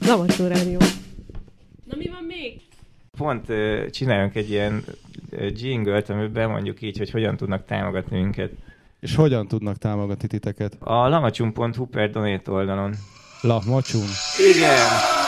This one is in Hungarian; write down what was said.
Lamacsó Rádió. Na mi van még? Pont csináljunk egy ilyen jingle-t, amiben mondjuk így, hogy hogyan tudnak támogatni minket. És hogyan tudnak támogatni titeket? A lamacsum.hu/donate oldalon. Lamacsum. Igen!